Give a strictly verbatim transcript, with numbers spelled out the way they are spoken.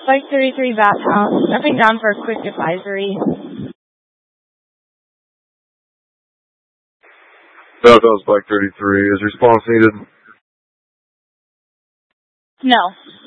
Flight thirty-three Bathhouse. Stepping down for a quick advisory. Bathhouse Flight thirty-three. Is response needed? No.